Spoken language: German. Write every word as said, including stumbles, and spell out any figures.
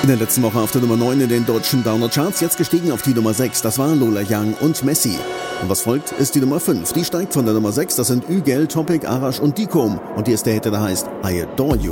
In der letzten Woche auf der Nummer neun in den deutschen Downer-Charts, jetzt gestiegen auf die Nummer sechs. Das war Lola Young und Messi. Und was folgt, ist die Nummer fünf. Die steigt von der Nummer sechs. Das sind Ügel, Topic, Arash und Dikom. Und hier ist der Hit, der heißt I Adore You.